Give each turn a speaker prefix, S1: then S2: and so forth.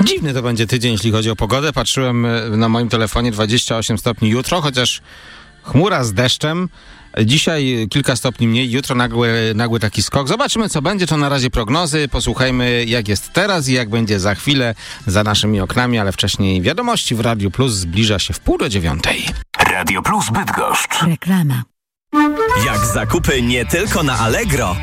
S1: Dziwny to będzie tydzień, jeśli chodzi o pogodę. Patrzyłem na moim telefonie 28 stopni jutro, chociaż chmura z deszczem. Dzisiaj kilka stopni mniej, jutro nagły taki skok. Zobaczymy, co będzie. To na razie prognozy. Posłuchajmy, jak jest teraz i jak będzie za chwilę za naszymi oknami, ale wcześniej wiadomości w Radiu Plus zbliża się w 8:30.
S2: Radio Plus Bydgoszcz.
S3: Reklama.
S4: Jak zakupy nie tylko na Allegro.